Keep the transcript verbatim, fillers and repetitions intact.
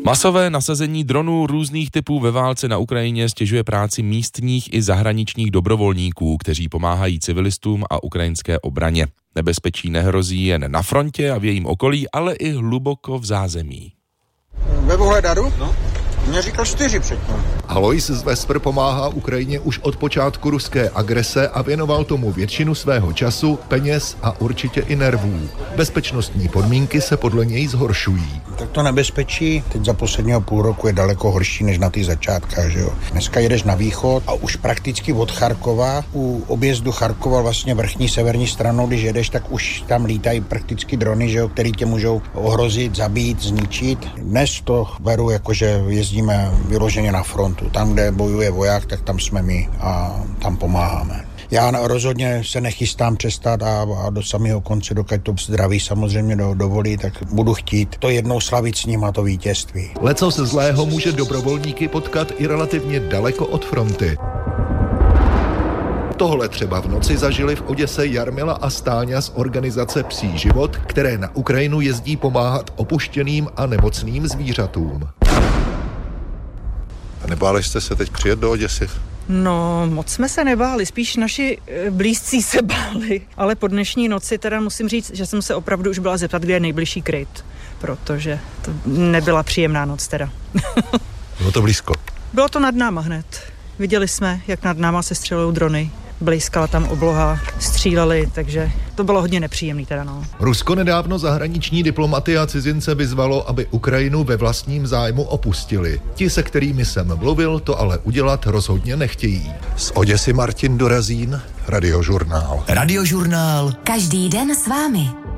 Masové nasazení dronů různých typů ve válce na Ukrajině stěžuje práci místních i zahraničních dobrovolníků, kteří pomáhají civilistům a ukrajinské obraně. Nebezpečí nehrozí jen na frontě a v jejím okolí, ale i hluboko v zázemí. Ve Vuhledaru? No. Mě říkal čtyři předtím. Alois z Vespr pomáhá Ukrajině už od počátku ruské agrese a věnoval tomu většinu svého času, peněz a určitě i nervů. Bezpečnostní podmínky se podle něj zhoršují. Tak to nebezpečí teď za posledního půl roku je daleko horší než na ty začátkách, že jo. Dneska jedeš na východ a už prakticky od Charkova, u objezdu Charkova vlastně vrchní severní stranou, když jedeš, tak už tam lítají prakticky drony, že jo, který tě můžou ohrozit, zabít, zničit. Dnes to beru jako, že jezdíme vyloženě na frontu. Tam, kde bojuje voják, tak tam jsme my a tam pomáháme. Já rozhodně se nechystám přestat a, a do samého konce, dokud to zdraví samozřejmě do, dovolí, tak budu chtít to jednou slavit s nima, to vítězství. Leco se zlého může dobrovolníky potkat i relativně daleko od fronty. Tohle třeba v noci zažili v Oděse Jarmila a Stáňa z organizace Psí život, které na Ukrajinu jezdí pomáhat opuštěným a nemocným zvířatům. Nebáli jste se teď přijet do Oděsy? No, moc jsme se nebáli, spíš naši blízcí se báli, ale po dnešní noci teda musím říct, že jsem se opravdu už byla zeptat, kde je nejbližší kryt, protože to nebyla příjemná noc teda. Bylo to blízko? Bylo to nad náma hned. Viděli jsme, jak nad náma se střelují drony. Blízkala tam obloha, stříleli, takže to bylo hodně nepříjemný teda, no. Rusko nedávno zahraniční diplomaty a cizince vyzvalo, aby Ukrajinu ve vlastním zájmu opustili. Ti, se kterými jsem mluvil, to ale udělat rozhodně nechtějí. Z Oděsy Martin Dorazín, Radiožurnál. Radiožurnál. Každý den s vámi.